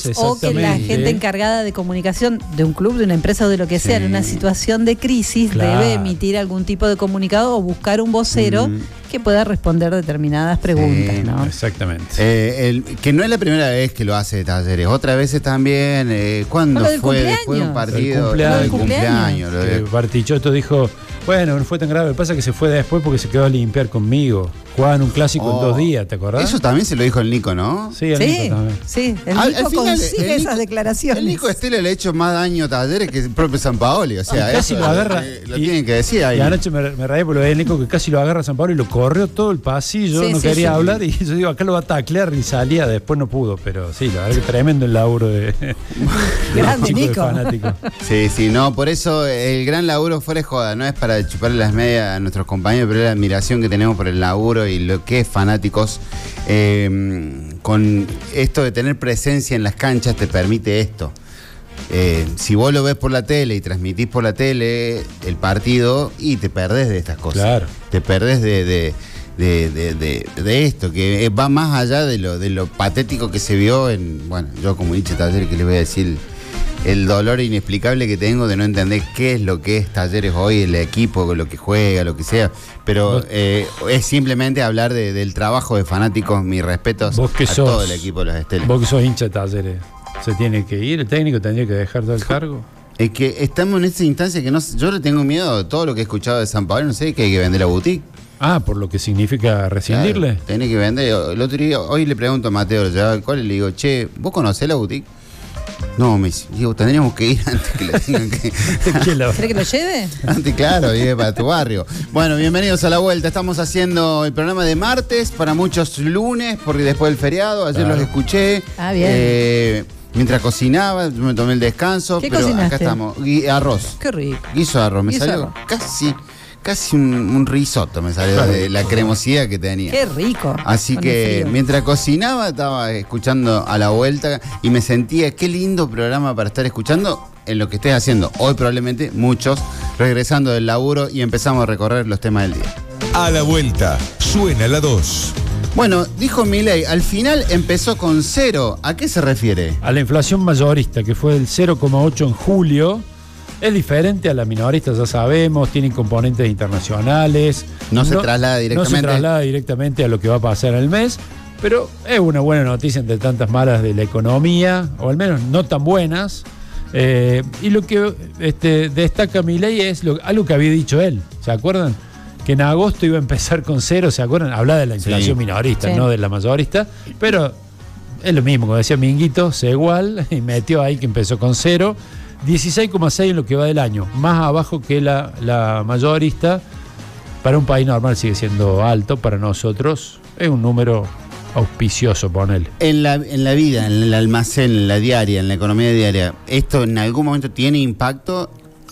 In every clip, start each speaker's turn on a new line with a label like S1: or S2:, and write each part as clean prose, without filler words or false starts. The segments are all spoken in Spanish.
S1: o que la gente encargada de comunicación de un club, de una empresa o de lo que sea, en una situación de crisis, debe emitir algún tipo de comunicado o buscar un vocero que pueda responder determinadas preguntas, ¿no?
S2: Exactamente. Que no es la primera vez que lo hace Talleres, otras veces también. ¿Cuándo fue? Después de un partido.
S3: El cumpleaños. Bartichotto dijo, bueno, no fue tan grave, lo que pasa es que se fue después porque se quedó a limpiar conmigo. Jugaban un clásico en 2 días, ¿te acordás?
S2: Eso también se lo dijo el Nico, ¿no?
S3: Sí, el Nico también.
S1: Sí, el Nico consigue esas declaraciones.
S2: El Nico Estela le ha hecho más daño a Talleres que el propio Sampaoli, o sea,
S3: casi
S2: eso
S3: lo agarra.
S2: Lo tienen que decir ahí.
S3: Y anoche me reí por lo de Nico, que casi lo agarra a Sampaoli y lo corrió todo el pasillo, no quería hablar, y yo digo, acá lo va a taclear y salía, después no pudo, pero sí, la verdad que tremendo el laburo de
S1: grande Nico.
S3: Fanático.
S2: Sí, no, por eso el gran laburo fuera de joda, no es para chuparle las medias a nuestros compañeros, pero es la admiración que tenemos por el laburo y lo que es fanáticos. Con esto de tener presencia en las canchas te permite esto. Si vos lo ves por la tele y transmitís por la tele el partido, y te perdés de estas cosas.
S3: Claro.
S2: Te perdés de esto, que va más allá de lo patético que se vio en, bueno, yo como hincha de Talleres, que les voy a decir el dolor inexplicable que tengo de no entender qué es lo que es Talleres hoy, el equipo, lo que juega, lo que sea, pero es simplemente hablar del trabajo de fanáticos. Mis respetos a todo el equipo de los Estelas.
S3: Vos que sos hincha de Talleres, ¿se tiene que ir? ¿El técnico tendría que dejar todo el cargo?
S2: Es que estamos en esta instancia que yo le tengo miedo a todo lo que he escuchado de San Pablo, no sé, que hay que vender la boutique.
S3: Por lo que significa rescindirle.
S2: Claro, tiene que vender. El otro día, hoy le pregunto a Mateo, lo llevaba al cole, y le digo, che, ¿vos conocés la boutique? No, me dice, digo, tendríamos que ir antes que la tengan que...
S1: ¿Querés que lo lleve?
S2: Antes, claro, vive para tu barrio. Bueno, bienvenidos a La Vuelta. Estamos haciendo el programa de martes, para muchos lunes, porque después del feriado, ayer los escuché.
S1: Bien.
S2: Mientras cocinaba, yo me tomé el descanso.
S1: ¿Qué
S2: pero
S1: cocinaste?
S2: Acá estamos. Arroz.
S1: Qué rico.
S2: Guiso de arroz. Me salió casi un risotto, me salió de la cremosidad que tenía.
S1: Qué rico.
S2: Así que mientras cocinaba estaba escuchando a La Vuelta y me sentía, qué lindo programa para estar escuchando en lo que estés haciendo. Hoy probablemente muchos regresando del laburo, y empezamos a recorrer los temas del día.
S4: A la Vuelta, suena la 2.
S2: Bueno, dijo Milei, al final empezó con 0. ¿A qué se refiere?
S3: A la inflación mayorista, que fue del 0,8 en julio. Es diferente a la minorista, ya sabemos, tiene componentes internacionales.
S2: No se traslada directamente
S3: a lo que va a pasar en el mes, pero es una buena noticia entre tantas malas de la economía, o al menos no tan buenas. Y lo que destaca Milei es algo que había dicho él, ¿se acuerdan? Que en agosto iba a empezar con 0, ¿se acuerdan? Habla de la inflación minorista, no de la mayorista, pero es lo mismo, como decía Minguito, se igual, y metió ahí que empezó con 0. 16,6 en lo que va del año, más abajo que la mayorista. Para un país normal sigue siendo alto, para nosotros es un número auspicioso, ponele.
S2: En la vida, en el almacén, en la diaria, en la economía diaria, ¿esto en algún momento tiene impacto?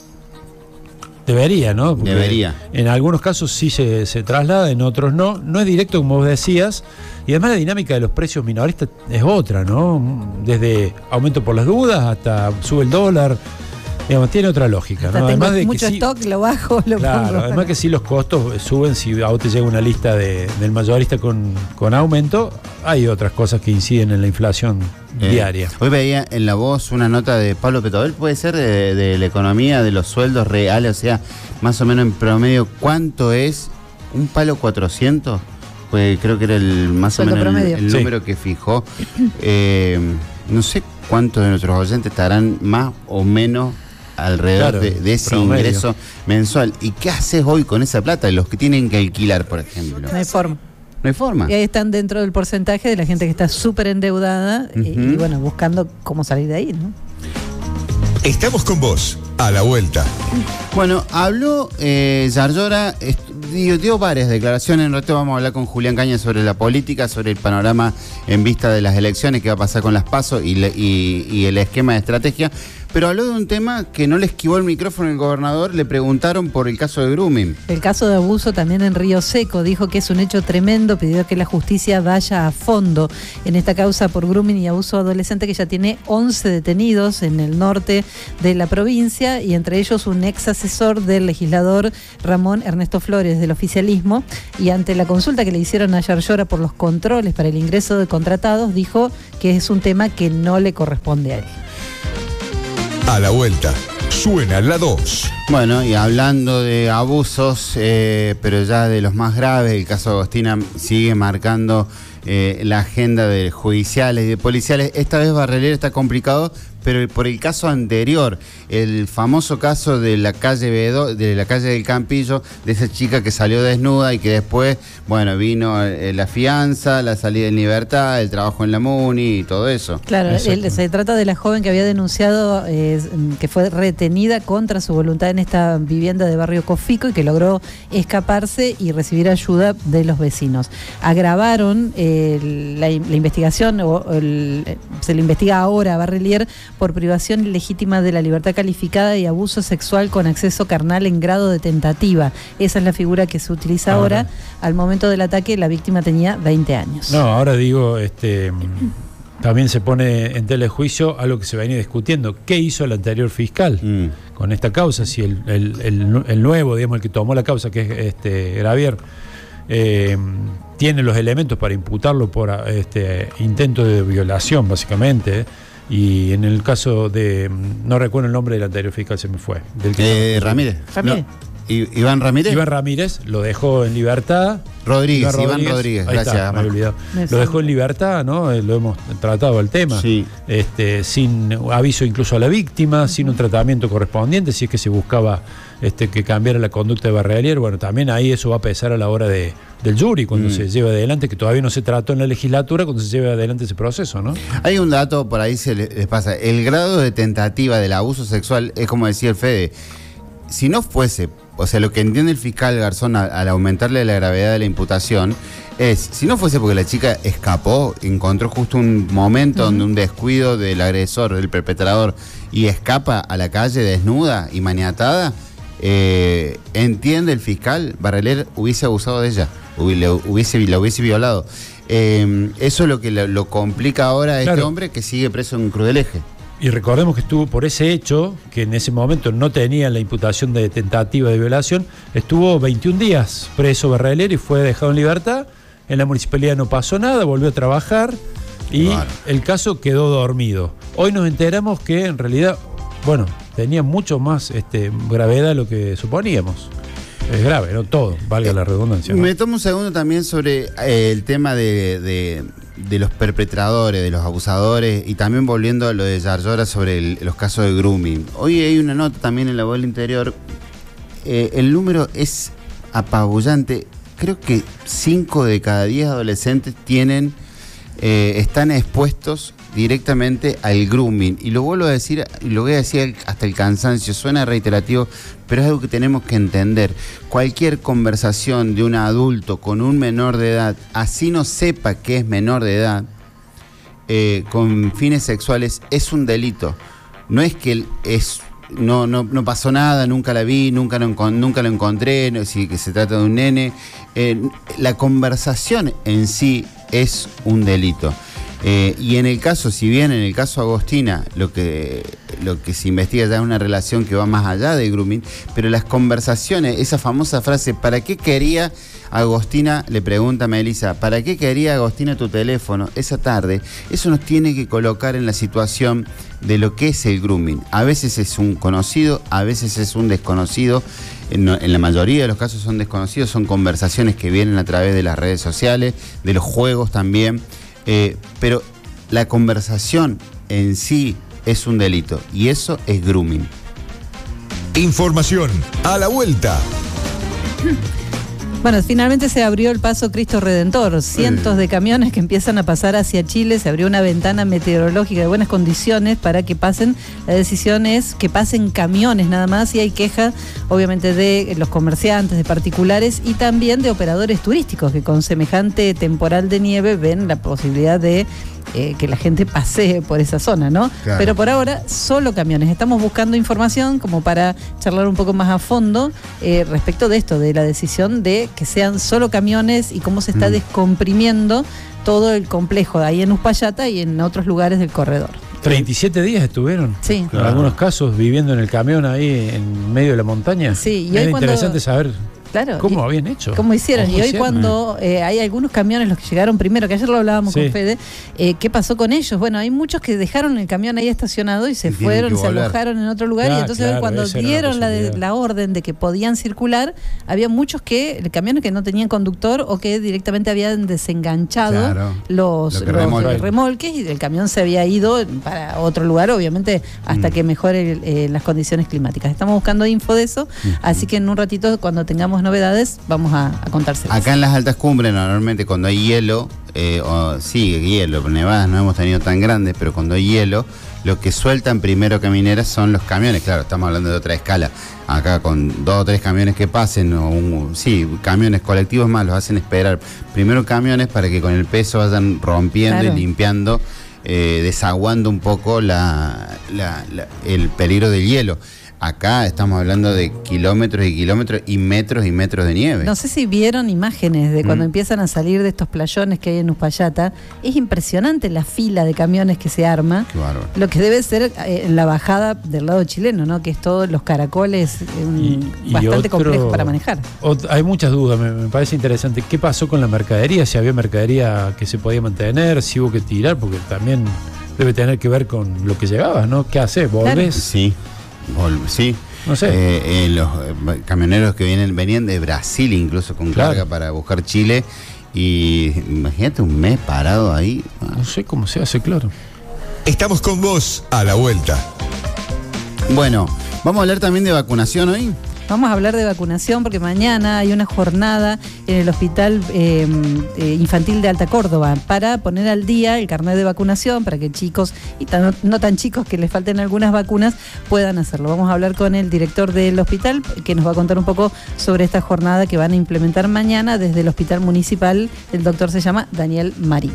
S3: Debería, ¿no? Porque
S2: debería.
S3: En algunos casos sí se traslada, en otros no. No es directo, como vos decías. Y además la dinámica de los precios minoristas es otra, ¿no? Desde aumento por las dudas hasta sube el dólar. Digamos, tiene otra lógica, ¿no?
S1: Además de mucho stock, lo bajo, lo
S3: claro, pongo. Además que si los costos suben, si a vos te llega una lista del mayorista con aumento, hay otras cosas que inciden en la inflación diaria.
S2: Hoy veía en La Voz una nota de Pablo Petobel, puede ser de la economía, de los sueldos reales, o sea, más o menos en promedio, ¿cuánto es un palo 400? Pues creo que era más o menos el número que fijó. No sé cuántos de nuestros oyentes estarán más o menos alrededor de ese ingreso mensual. ¿Y qué haces hoy con esa plata? Los que tienen que alquilar, por ejemplo.
S1: No hay forma.
S2: No hay forma.
S1: Y ahí están dentro del porcentaje de la gente que está súper endeudada y bueno, buscando cómo salir de ahí, ¿no?
S4: Estamos con vos, a la vuelta.
S2: Bueno, habló Yarlora, dio varias declaraciones. En rato vamos a hablar con Julián Caña sobre la política, sobre el panorama en vista de las elecciones, qué va a pasar con las PASO y el esquema de estrategia. pero habló de un tema que no le esquivó el micrófono al gobernador. Le preguntaron por el caso de grooming.
S1: El caso de abuso también en Río Seco. Dijo que es un hecho tremendo, pidió que la justicia vaya a fondo en esta causa por grooming y abuso adolescente, que ya tiene 11 detenidos en el norte de la provincia, y entre ellos un ex asesor del legislador Ramón Ernesto Flores del oficialismo. Y ante la consulta que le hicieron a Yarlora por los controles para el ingreso de contratados, dijo que es un tema que no le corresponde a él.
S4: A la vuelta, suena la 2.
S2: Bueno, y hablando de abusos, pero ya de los más graves, el caso de Agostina sigue marcando la agenda de judiciales y de policiales. Esta vez Barrelier está complicado, pero por el caso anterior, el famoso caso de la calle de la calle del Campillo, de esa chica que salió desnuda y que después, bueno, vino la fianza, la salida en libertad, el trabajo en la MUNI y todo eso.
S1: Claro, se trata de la joven que había denunciado que fue retenida contra su voluntad en esta vivienda de Barrio Cofico y que logró escaparse y recibir ayuda de los vecinos. Agravaron la investigación, se le investiga ahora a Barrelier por privación ilegítima de la libertad calificada y abuso sexual con acceso carnal en grado de tentativa. Esa es la figura que se utiliza ahora. Al momento del ataque la víctima tenía 20 años.
S3: No, ahora digo, también se pone en tela de juicio algo que se venía discutiendo. ¿Qué hizo el anterior fiscal con esta causa? Si el nuevo, digamos, el que tomó la causa, que es Gravier, tiene los elementos para imputarlo por intento de violación, básicamente. Y en el caso de, no recuerdo el nombre del anterior fiscal, se me fue.
S2: Ramírez.
S1: ¿Ramírez?
S2: Iván Ramírez.
S3: Iván Ramírez lo dejó en libertad.
S2: Iván Rodríguez,
S3: gracias. Está, me había olvidado. Lo dejó en libertad, ¿no? Lo hemos tratado el tema.
S2: Sí.
S3: Sin aviso incluso a la víctima, sin un tratamiento correspondiente, si es que se buscaba que cambiara la conducta de Barrelier. Bueno, también ahí eso va a pesar a la hora del jury, cuando se lleve adelante, que todavía no se trató en la legislatura, cuando se lleve adelante ese proceso, ¿no?
S2: Hay un dato, por ahí se les pasa. El grado de tentativa del abuso sexual es como decía el Fede. Si no fuese, o sea, lo que entiende el fiscal Garzón al aumentarle la gravedad de la imputación es, si no fuese porque la chica escapó, encontró justo un momento donde un descuido del agresor, del perpetrador, y escapa a la calle desnuda y maniatada, entiende el fiscal, Barrelier hubiese abusado de ella, la hubiese violado. Eso es lo que lo complica ahora a este hombre que sigue preso en Cruz del Eje.
S3: Y recordemos que estuvo por ese hecho, que en ese momento no tenía la imputación de tentativa de violación, estuvo 21 días preso Barrelier y fue dejado en libertad. En la municipalidad no pasó nada, volvió a trabajar y el caso quedó dormido. Hoy nos enteramos que en realidad, bueno, tenía mucho más gravedad de lo que suponíamos. Es grave, ¿no? Todo, valga la redundancia, ¿no?
S2: Me tomo un segundo también sobre el tema de los perpetradores, de los abusadores, y también volviendo a lo de Yarlora sobre los casos de grooming. Hoy hay una nota también en La Voz del Interior. El número es apabullante. Creo que 5 de cada 10 adolescentes están expuestos directamente al grooming. Y lo vuelvo a decir, y lo voy a decir hasta el cansancio, suena reiterativo, pero es algo que tenemos que entender. Cualquier conversación de un adulto con un menor de edad, así no sepa que es menor de edad, con fines sexuales, es un delito. No es que no pasó nada, nunca la vi, nunca lo encontré, no, si que se trata de un nene. La conversación en sí es un delito. Y en el caso, si bien en el caso Agostina lo que se investiga ya es una relación que va más allá del grooming, pero las conversaciones, esa famosa frase, ¿para qué quería Agostina? Le pregunta a Melissa, ¿para qué quería Agostina tu teléfono esa tarde? Eso nos tiene que colocar en la situación de lo que es el grooming. A veces es un conocido, a veces es un desconocido. En la mayoría de los casos son desconocidos, son conversaciones que vienen a través de las redes sociales, de los juegos también. Pero la conversación en sí es un delito y eso es grooming.
S4: Información a la vuelta.
S1: Bueno, finalmente se abrió el paso Cristo Redentor. Cientos de camiones que empiezan a pasar hacia Chile. Se abrió una ventana meteorológica de buenas condiciones para que pasen. La decisión es que pasen camiones nada más, y hay quejas obviamente de los comerciantes, de particulares y también de operadores turísticos que con semejante temporal de nieve ven la posibilidad de que la gente pasee por esa zona, ¿no?
S2: Claro.
S1: Pero por ahora, solo camiones. Estamos buscando información como para charlar un poco más a fondo respecto de esto, de la decisión de que sean solo camiones y cómo se está descomprimiendo todo el complejo ahí en Uspallata y en otros lugares del corredor.
S3: 37 días estuvieron.
S1: Sí.
S3: En algunos casos viviendo en el camión ahí en medio de la montaña.
S1: Sí, y
S3: era
S1: hoy cuando-
S3: interesante saber
S1: Claro.
S3: cómo habían hecho.
S1: ¿Cómo hicieron?
S3: ¿Cómo
S1: Y hoy
S3: hicieron?
S1: cuando hay algunos camiones, los que llegaron primero, que ayer lo hablábamos
S3: Sí.
S1: con Fede, ¿qué pasó con ellos? Bueno, hay muchos que dejaron el camión ahí estacionado y se
S2: Y tienen
S1: fueron,
S2: que
S1: se
S2: volver.
S1: alojaron en otro lugar y entonces hoy
S3: Claro,
S1: cuando
S3: esa era la
S1: dieron
S3: posibilidad.
S1: la orden de que podían circular, había muchos camiones que no tenían conductor o que directamente habían desenganchado
S2: Claro.
S1: los
S2: Lo que remolcan.
S1: remolques y el camión se había ido para otro lugar, obviamente, hasta que mejore las condiciones climáticas. Estamos buscando info de eso, así que en un ratito, cuando tengamos novedades, vamos a contárselas.
S2: Acá en las altas cumbres, normalmente cuando hay hielo, hielo, nevadas no hemos tenido tan grandes, pero cuando hay hielo, lo que sueltan primero camineras son los camiones. Claro, estamos hablando de otra escala. Acá con 2 o 3 camiones que pasen, camiones colectivos más, los hacen esperar. Primero camiones para que con el peso vayan rompiendo
S1: Claro.
S2: y limpiando, desaguando un poco el peligro del hielo. Acá estamos hablando de kilómetros y kilómetros y metros de nieve.
S1: No sé si vieron imágenes de cuando empiezan a salir de estos playones que hay en Uspallata. Es impresionante la fila de camiones que se arma.
S2: Qué bárbaro.
S1: Lo que debe ser en la bajada del lado chileno, ¿no? Que es todos los caracoles, bastante complejo para manejar.
S3: Hay muchas dudas, me parece interesante. ¿Qué pasó con la mercadería? Si había mercadería que se podía mantener, si hubo que tirar, porque también debe tener que ver con lo que llevabas, ¿no? ¿Qué haces? ¿Volvés?
S2: Sí, sí.
S3: No sé.
S2: Los camioneros que venían de Brasil incluso con
S3: Claro.
S2: carga para buscar Chile. Y imagínate un mes parado ahí.
S3: No sé cómo se hace, claro.
S4: Estamos con vos a la vuelta.
S2: Bueno, vamos a hablar también de vacunación hoy.
S1: Vamos a hablar de vacunación porque mañana hay una jornada en el Hospital Infantil de Alta Córdoba para poner al día el carnet de vacunación para que chicos y no tan chicos que les falten algunas vacunas puedan hacerlo. Vamos a hablar con el director del hospital que nos va a contar un poco sobre esta jornada que van a implementar mañana desde el Hospital Municipal. El doctor se llama Daniel Marín.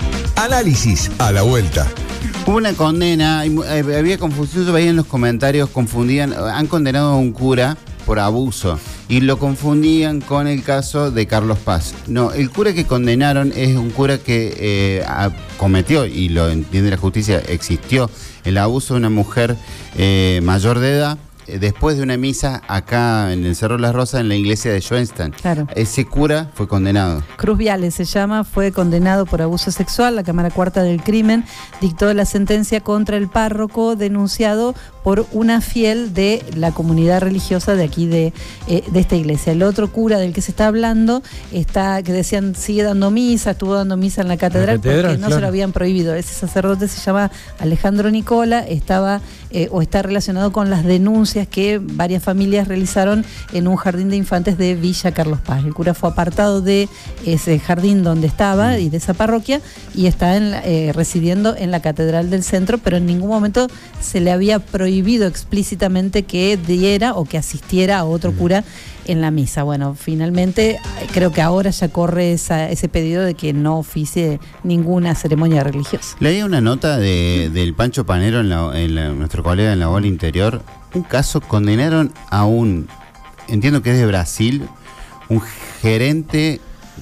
S4: Análisis a la vuelta.
S2: Hubo una condena, había confusión, yo veía en los comentarios, han condenado a un cura por abuso y lo confundían con el caso de Carlos Paz. No, el cura que condenaron es un cura que cometió, y lo entiende la justicia, existió el abuso de una mujer mayor de edad después de una misa acá en el Cerro Las Rosas en la iglesia de Schoenstatt.
S1: Claro.
S2: Ese cura fue condenado.
S1: Cruz Viales se llama, fue condenado por abuso sexual. La Cámara Cuarta del Crimen dictó la sentencia contra el párroco denunciado por una fiel de la comunidad religiosa de aquí de esta iglesia. El otro cura del que se está hablando, que decían sigue dando misa, estuvo dando misa en la catedral porque no se lo habían prohibido. Ese sacerdote se llama Alejandro Nicola, está relacionado con las denuncias que varias familias realizaron en un jardín de infantes de Villa Carlos Paz. El cura fue apartado de ese jardín donde estaba y de esa parroquia y está residiendo en la catedral del centro, pero en ningún momento se le había prohibido explícitamente que diera o que asistiera a otro cura en la misa. Bueno, finalmente creo que ahora ya corre ese pedido de que no oficie ninguna ceremonia religiosa.
S2: Leí una nota del Pancho Panero nuestro colega en la Bola Interior. Un caso, condenaron a entiendo que es de Brasil, un gerente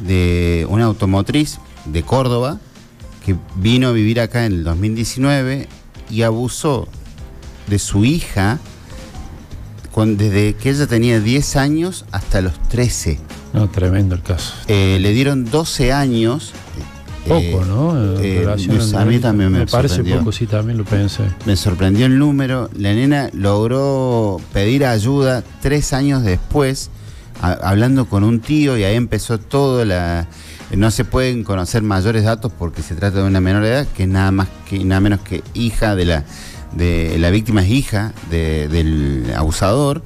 S2: de una automotriz de Córdoba que vino a vivir acá en el 2019 y abusó de su hija desde que ella tenía 10 años hasta los 13.
S3: No, tremendo el caso.
S2: Le dieron 12 años.
S3: Poco, ¿no?
S2: A mí también me
S3: parece
S2: sorprendió.
S3: poco, sí, también lo pensé.
S2: Me sorprendió el número. La nena logró pedir ayuda 3 años después, hablando con un tío, y ahí empezó todo. No se pueden conocer mayores datos porque se trata de una menor de edad, que es nada menos que hija de la víctima, es hija del abusador.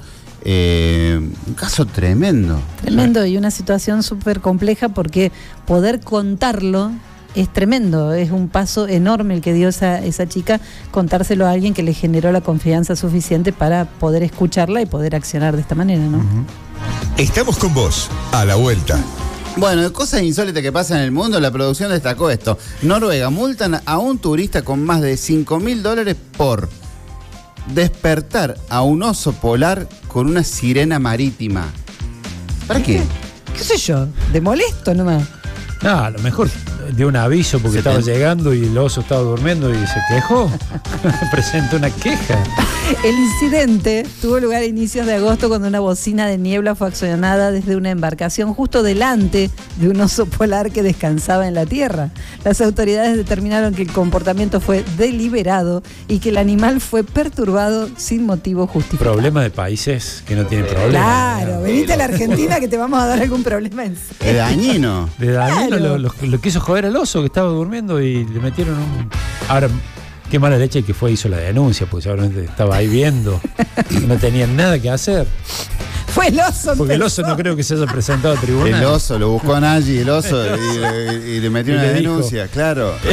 S2: Un caso tremendo.
S1: Tremendo, y una situación súper compleja porque poder contarlo es tremendo, es un paso enorme el que dio esa chica, contárselo a alguien que le generó la confianza suficiente para poder escucharla y poder accionar de esta manera, ¿no?
S4: Estamos con vos a la vuelta.
S2: Bueno, de cosas insólitas que pasan en el mundo, la producción destacó esto. Noruega multan a un turista con más de $5.000 por despertar a un oso polar con una sirena marítima. ¿Para qué?
S1: ¿Qué sé yo? De molesto nomás.
S3: No, a lo mejor dio un aviso porque estaba llegando y el oso estaba durmiendo y se quejó. Presentó una queja.
S1: El incidente tuvo lugar a inicios de agosto cuando una bocina de niebla fue accionada desde una embarcación justo delante de un oso polar que descansaba en la tierra. Las autoridades determinaron que el comportamiento fue deliberado y que el animal fue perturbado sin motivo justificado.
S3: Problema de países que no tienen problema.
S1: Claro, venite a la Argentina que te vamos a dar algún problema en serio.
S2: Es dañino.
S3: De dañino
S1: Claro.
S3: lo quiso joder al oso que estaba durmiendo y le metieron un... Ahora, qué mala leche que hizo la denuncia, porque seguramente estaba ahí viendo. No tenían nada que hacer.
S1: Fue el oso.
S3: Porque el oso no creo que se haya presentado a tribunal.
S2: El oso, lo buscó a Nagy, el oso, y le metió
S3: Y
S2: una
S3: le dijo.
S2: denuncia, claro.